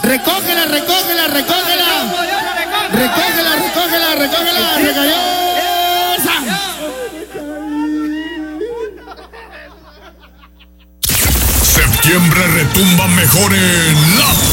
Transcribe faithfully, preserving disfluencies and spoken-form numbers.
Recógela, recógela, recógela. Recógela, recógela, recógela. Recayó. Septiembre retumba mejor en La